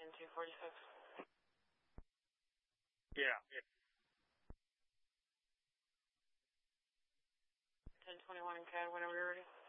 In 246. Yeah. 1021 in CAD, whenever you're ready.